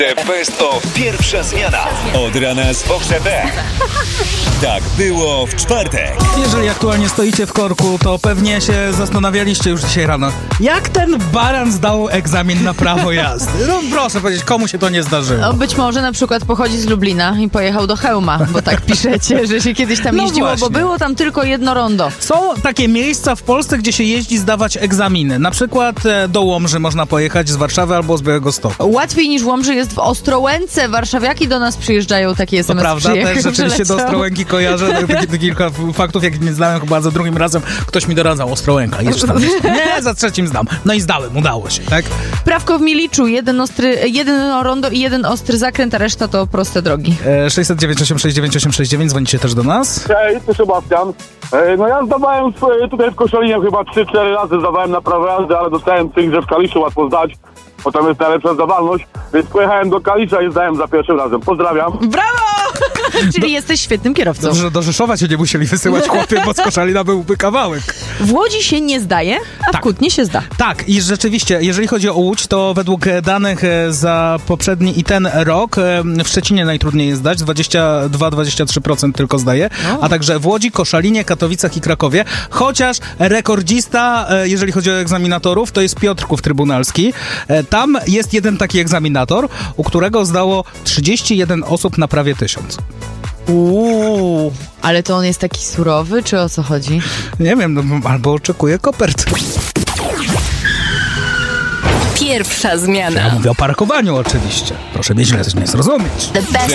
The Best of Pierwsza Zmiana. Od rana z Fox.tv. Tak było w czwartek. Jeżeli aktualnie stoicie w korku, to pewnie się zastanawialiście już dzisiaj rano, jak ten baran zdał egzamin na prawo jazdy. No proszę powiedzieć, komu się to nie zdarzyło? No, być może na przykład pochodzi z Lublina i pojechał do Chełma, bo tak piszecie, że się kiedyś tam No jeździło, właśnie. bo było tam tylko jedno rondo. Są takie miejsca w Polsce, gdzie się jeździ zdawać egzaminy. Na przykład do Łomży można pojechać z Warszawy albo z Białegostoku. Łatwiej niż w Łomży jest w Ostrołęce. Warszawiaki do nas przyjeżdżają, takie To SMS prawda, też rzeczywiście do Ostrołęki kojarzę. Kilka faktów, jak nie znałem chyba za drugim razem, ktoś mi doradzał Ostrołęka. Jeszcze tam. Nie, za trzecim zdam. No i zdałem, udało się, tak? Prawko w Miliczu, jeden rondo i jeden ostry zakręt, a reszta to proste drogi. 609 869 869, dzwonicie też do nas. Cześć, to Sebastian. No ja zdawałem tutaj w Koszalinie chyba 3-4 razy zdawałem na prawo jazdy, ale dostałem cynk, że w Kaliszu łatwo zdać, bo tam jest najlepsza zdawalność, więc pojechałem do Kalisza i zdałem za pierwszym razem. Pozdrawiam. Brawo! Czyli jesteś świetnym kierowcą. Dobrze, że do Rzeszowa cię nie musieli wysyłać, chłopie, bo z Koszalina byłby kawałek. W Łodzi się nie zdaje, a w Kutnie się zda. Tak, i rzeczywiście, jeżeli chodzi o Łódź, to według danych za poprzedni i ten rok w Szczecinie najtrudniej jest zdać, 22-23% tylko zdaje, a także w Łodzi, Koszalinie, Katowicach i Krakowie, chociaż rekordzista, jeżeli chodzi o egzaminatorów, to jest Piotrków Trybunalski. Tam jest jeden taki egzaminator, u którego zdało 31 osób na prawie 1000. Ale to on jest taki surowy, czy o co chodzi? Nie wiem, no, albo oczekuje kopert. Pierwsza zmiana. Ja mówię o parkowaniu oczywiście. Proszę mnie źle nie zrozumieć. The best